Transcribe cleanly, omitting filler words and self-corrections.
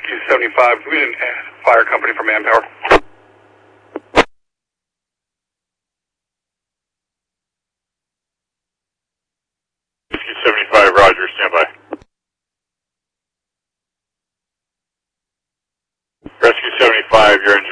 Rescue 75, we didn't fire company for manpower. Rescue 75, roger, standby. Rescue 75, you're in